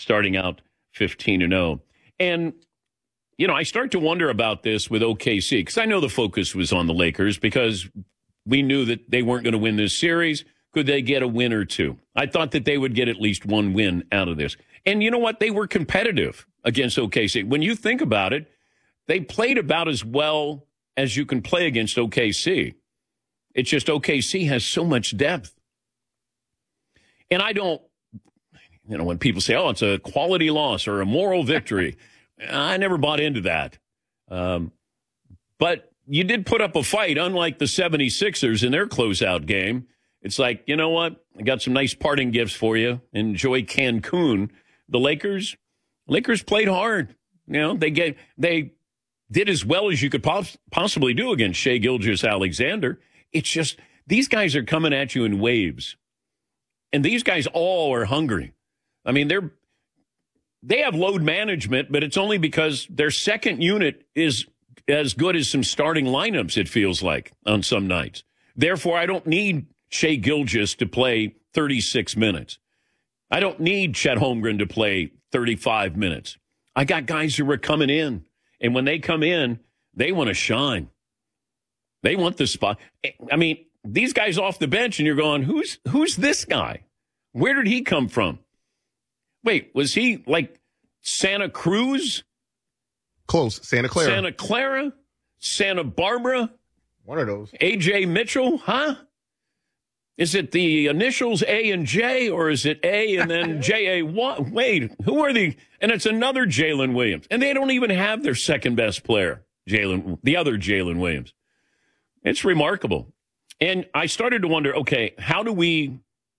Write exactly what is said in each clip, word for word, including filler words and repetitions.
starting out fifteen and oh. And, you know, I start to wonder about this with O K C because I know the focus was on the Lakers because we knew that they weren't going to win this series. Could they get a win or two? I thought that they would get at least one win out of this. And you know what? They were competitive against O K C. When you think about it, they played about as well as you can play against O K C. It's just O K C has so much depth. And I don't, you know, when people say, oh, it's a quality loss or a moral victory, I never bought into that. Um, but you did put up a fight, unlike the seventy-sixers in their closeout game. It's like, you know what? I got some nice parting gifts for you. Enjoy Cancun. The Lakers, Lakers played hard. You know, they gave, they did as well as you could pos- possibly do against Shai Gilgeous-Alexander. It's just these guys are coming at you in waves, and these guys all are hungry. I mean, they're they have load management, but it's only because their second unit is as good as some starting lineups. It feels like on some nights. Therefore, I don't need Shai Gilgeous to play thirty-six minutes. I don't need Chet Holmgren to play thirty-five minutes. I got guys who are coming in, and when they come in, they want to shine. They want the spot. I mean, these guys off the bench, and you're going, who's who's this guy? Where did he come from? Wait, was he like Santa Cruz? Close. Santa Clara. Santa Clara? Santa Barbara? One of those. A J Mitchell? Huh? Is it the initials A and J, or is it A and then J A one? Wait, who are the? And it's another Jalen Williams. And they don't even have their second best player, Jalen, the other Jalen Williams. It's remarkable. And I started to wonder, okay, how do we,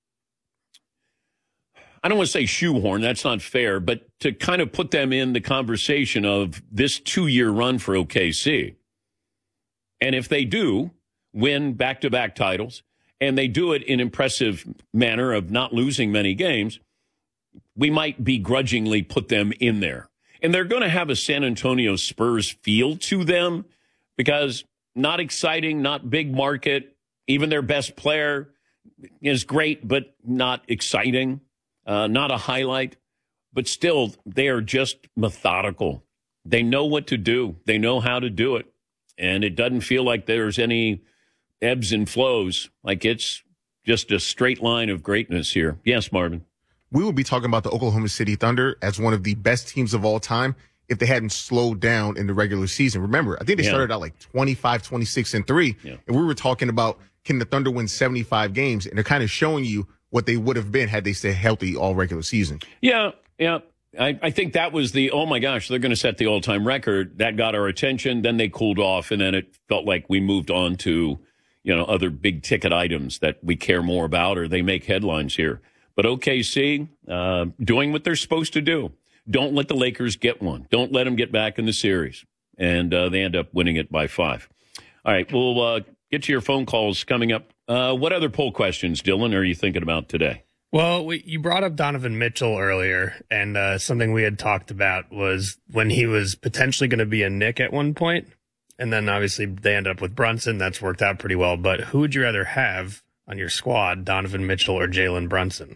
I don't want to say shoehorn, that's not fair, but to kind of put them in the conversation of this two-year run for O K C. And if they do win back-to-back titles, and they do it in impressive manner of not losing many games, we might begrudgingly put them in there. And they're going to have a San Antonio Spurs feel to them because not exciting, not big market, even their best player is great, but not exciting, uh, not a highlight. But still, they are just methodical. They know what to do. They know how to do it. And it doesn't feel like there's any ebbs and flows, like it's just a straight line of greatness here. Yes, Marvin. We would be talking about the Oklahoma City Thunder as one of the best teams of all time if they hadn't slowed down in the regular season. Remember, I think they yeah. started out like twenty-five, twenty-six, and three. Yeah. And we were talking about, can the Thunder win seventy-five games? And they're kind of showing you what they would have been had they stayed healthy all regular season. Yeah, yeah. I, I think that was the, oh, my gosh, they're going to set the all-time record. That got our attention. Then they cooled off, and then it felt like we moved on to, you know, other big-ticket items that we care more about, or they make headlines here. But O K C, uh, doing what they're supposed to do. Don't let the Lakers get one. Don't let them get back in the series. And uh, they end up winning it by five. All right, we'll uh, get to your phone calls coming up. Uh, what other poll questions, Dylan, are you thinking about today? Well, we, you brought up Donovan Mitchell earlier, and uh, something we had talked about was when he was potentially going to be a Knick at one point. And then obviously they ended up with Brunson. That's worked out pretty well. But who would you rather have on your squad, Donovan Mitchell or Jalen Brunson?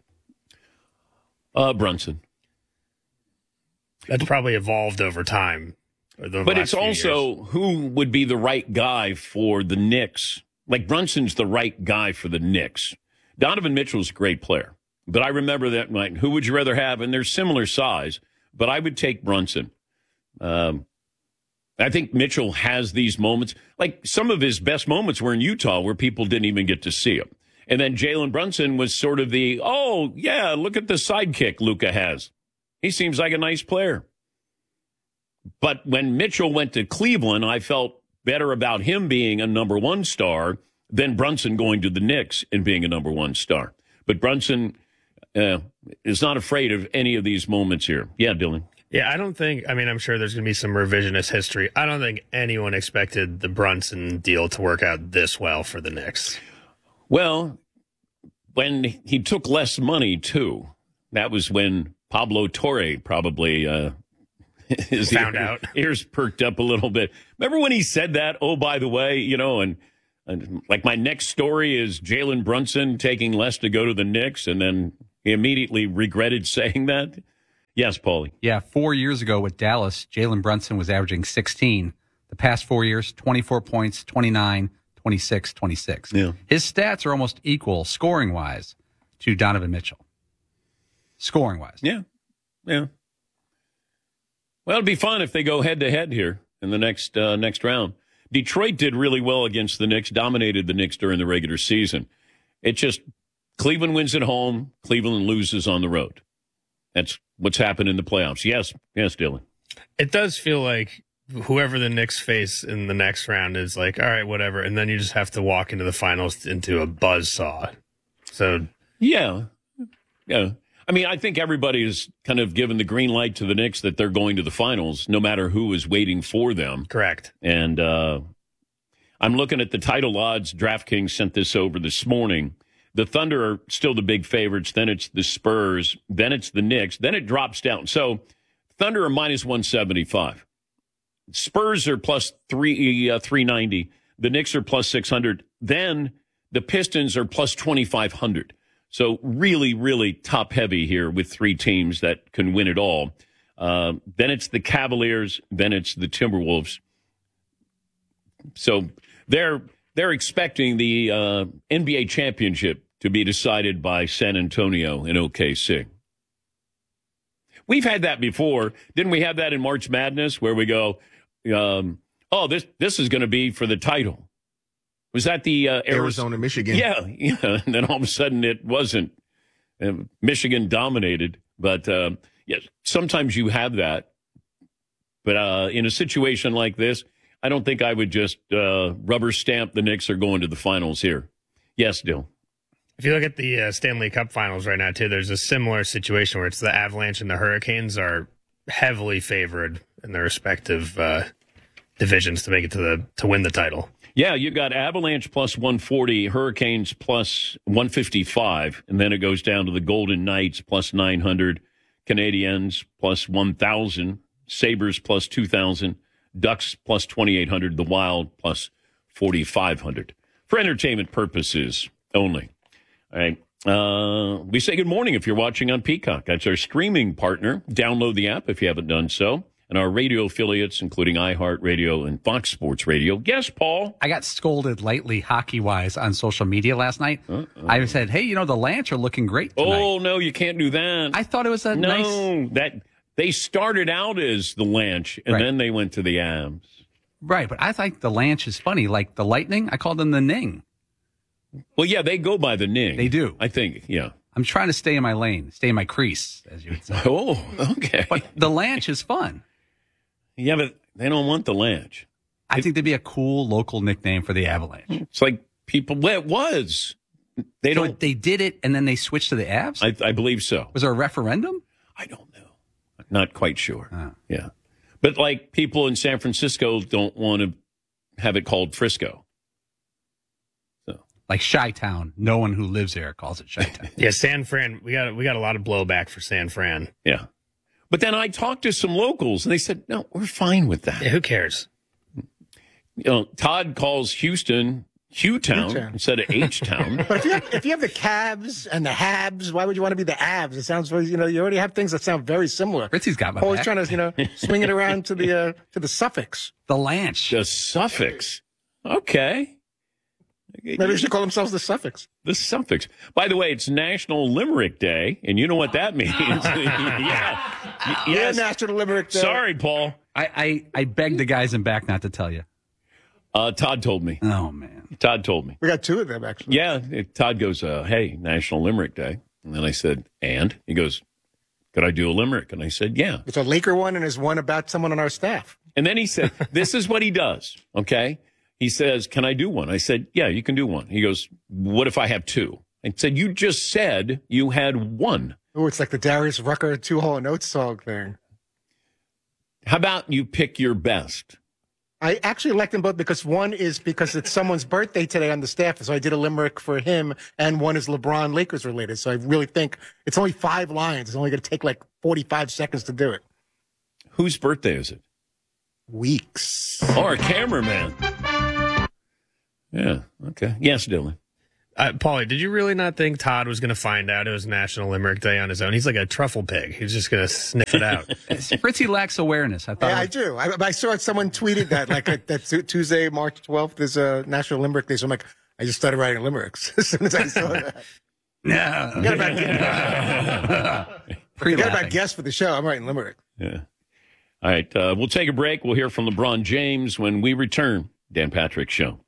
Uh, Brunson. That's probably evolved over time. But it's also years. Who would be the right guy for the Knicks. Like Brunson's the right guy for the Knicks. Donovan Mitchell's a great player. But I remember that night. Who would you rather have? And they're similar size. But I would take Brunson. Um, I think Mitchell has these moments. Like some of his best moments were in Utah where people didn't even get to see him. And then Jalen Brunson was sort of the, oh, yeah, look at the sidekick Luka has. He seems like a nice player. But when Mitchell went to Cleveland, I felt better about him being a number one star than Brunson going to the Knicks and being a number one star. But Brunson uh, is not afraid of any of these moments here. Yeah, Dylan. Yeah, I don't think, I mean, I'm sure there's going to be some revisionist history. I don't think anyone expected the Brunson deal to work out this well for the Knicks. Well, when he took less money, too, that was when Pablo Torre probably uh, his found ear, out. Ears perked up a little bit. Remember when he said that? Oh, by the way, you know, and, and like my next story is Jalen Brunson taking less to go to the Knicks, and then he immediately regretted saying that. Yes, Paulie. Yeah, four years ago with Dallas, Jalen Brunson was averaging sixteen. The past four years, twenty-four points, twenty-nine, twenty-six, twenty-six. Yeah. His stats are almost equal, scoring-wise, to Donovan Mitchell. Scoring-wise. Yeah, yeah. Well, it'd be fun if they go head-to-head here in the next uh, next round. Detroit did really well against the Knicks, dominated the Knicks during the regular season. It just, Cleveland wins at home, Cleveland loses on the road. That's what's happened in the playoffs. Yes, yes, Dylan. It does feel like whoever the Knicks face in the next round is like, all right, whatever. And then you just have to walk into the finals into a buzzsaw. So, yeah, yeah. I mean, I think everybody is kind of given the green light to the Knicks that they're going to the finals, no matter who is waiting for them. Correct. And uh, I'm looking at the title odds. DraftKings sent this over this morning. The Thunder are still the big favorites. Then it's the Spurs. Then it's the Knicks. Then it drops down. So Thunder are minus one seventy-five. Spurs are plus three uh, three ninety. The Knicks are plus six hundred. Then the Pistons are plus twenty-five hundred. So really, really top heavy here with three teams that can win it all. Uh, then it's the Cavaliers. Then it's the Timberwolves. So they're they're expecting the uh, N B A championship to be decided by San Antonio and O K C. We've had that before. Didn't we have that in March Madness where we go, um, oh, this this is going to be for the title? Was that the uh, Arizona, Arizona, Michigan? Yeah, yeah. And then all of a sudden it wasn't. Uh, Michigan dominated. But, uh, yeah, sometimes you have that. But uh, in a situation like this, I don't think I would just uh, rubber stamp the Knicks are going to the finals here. Yes, Dill. If you look at the uh, Stanley Cup finals right now, too, there's a similar situation where it's the Avalanche and the Hurricanes are heavily favored in their respective uh, divisions to make it to the to win the title. Yeah, you got Avalanche plus one forty, Hurricanes plus one fifty-five, and then it goes down to the Golden Knights plus nine hundred, Canadiens plus one thousand, Sabres plus two thousand, Ducks plus twenty-eight hundred, the Wild plus forty-five hundred. For entertainment purposes only. All right. Uh, we say good morning if you're watching on Peacock. That's our streaming partner. Download the app if you haven't done so. And our radio affiliates, including iHeartRadio and Fox Sports Radio. Yes, Paul? I got scolded lightly hockey-wise on social media last night. Uh-oh. I said, hey, you know, the Lance are looking great tonight. Oh, no, you can't do that. I thought it was a no, nice... No, that they started out as the Lance, and right. then they went to the Avs. Right, but I think the Lance is funny. Like the Lightning, I call them the Ning. Well, yeah, they go by the Ning. They do. I think, yeah. I'm trying to stay in my lane, stay in my crease, as you would say. Oh, okay. But the Lance is fun. Yeah, but they don't want the Lance. I it, think they'd be a cool local nickname for the Avalanche. It's like people, well, it was. They so don't. They did it, and then they switched to the Avs? I, I believe so. Was there a referendum? I don't know. Not quite sure. Oh. Yeah. But like people in San Francisco don't want to have it called Frisco. So like Chi-Town. No one who lives there calls it Chi-Town. Yeah, San Fran. We got we got a lot of blowback for San Fran. Yeah. But then I talked to some locals, and they said, no, we're fine with that. Yeah, who cares? You know, Todd calls Houston Hugh-Town instead of H-Town. But if you, have, if you have the Cavs and the Habs, why would you want to be the Avs? It sounds very, you know, you already have things that sound very similar. Ritzy's got my Always back. trying to, you know, swing it around to the uh, to the suffix. The Lance. The suffix. Okay. Maybe they should call themselves the suffix. The suffix. By the way, it's National Limerick Day, and you know what that means. yeah. Y- yes. Yeah, National Limerick Day. Sorry, Paul. I, I, I begged the guys in back not to tell you. Uh, Todd told me. Oh, man. Todd told me. We got two of them, actually. Yeah. It, Todd goes, uh, hey, National Limerick Day. And then I said, and? He goes, could I do a limerick? And I said, yeah. It's a Laker one, and there's one about someone on our staff. And then he said, this is what he does, okay? He says, can I do one? I said, yeah, you can do one. He goes, what if I have two? I said, you just said you had one. Oh, it's like the Darius Rucker Two Hall Notes song thing. How about you pick your best? I actually like them both because one is because it's someone's birthday today on the staff. So I did a limerick for him, and one is LeBron Lakers related. So I really think it's only five lines. It's only going to take like forty-five seconds to do it. Whose birthday is it? Weeks. Oh, our cameraman. Yeah. Okay. Yes, Dylan. Uh, Paulie, did you really not think Todd was going to find out it was National Limerick Day on his own? He's like a truffle pig. He's just going to sniff it out. Fritzy lacks awareness. I thought. Yeah, it I do. I, I saw someone tweeted that, like, uh, that Tuesday, March twelfth is a National Limerick Day. So I'm like, I just started writing limericks as soon as I saw that. No. Forget about, forget about guests for the show. I'm writing limerick. Yeah. All right. Uh, we'll take a break. We'll hear from LeBron James when we return. Dan Patrick Show.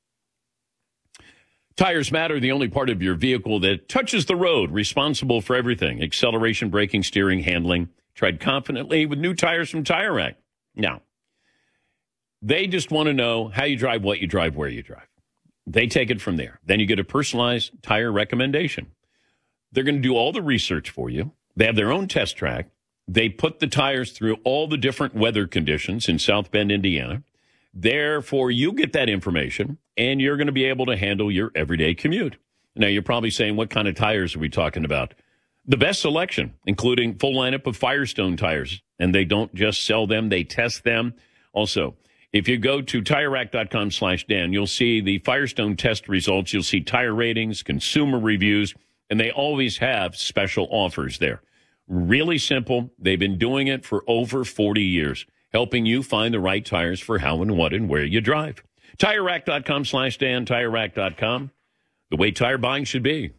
Tires Matter, the only part of your vehicle that touches the road, responsible for everything. Acceleration, braking, steering, handling. Tread confidently with new tires from Tire Rack. Now, they just want to know how you drive, what you drive, where you drive. They take it from there. Then you get a personalized tire recommendation. They're going to do all the research for you. They have their own test track. They put the tires through all the different weather conditions in South Bend, Indiana. Therefore, you get that information, and you're going to be able to handle your everyday commute. Now, you're probably saying, what kind of tires are we talking about? The best selection, including full lineup of Firestone tires. And they don't just sell them, they test them. Also, if you go to TireRack.com slash Dan, you'll see the Firestone test results. You'll see tire ratings, consumer reviews, and they always have special offers there. Really simple. They've been doing it for over forty years. Helping you find the right tires for how and what and where you drive. TireRack.com slash Dan, TireRack dot com. The way tire buying should be.